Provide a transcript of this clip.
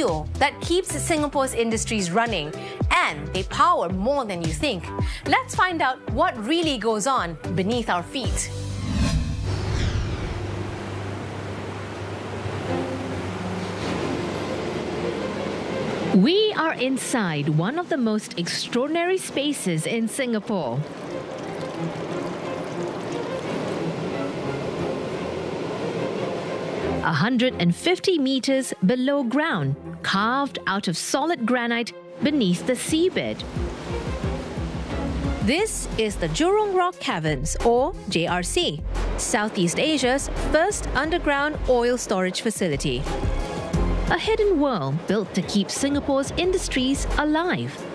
fuel that keeps Singapore's industries running, and they power more than you think. Let's find out what really goes on beneath our feet. We are inside one of the most extraordinary spaces in Singapore. A 150 meters below ground, carved out of solid granite beneath the seabed. This is the Jurong Rock Caverns, or JRC, Southeast Asia's first underground oil storage facility. A hidden world built to keep Singapore's industries alive.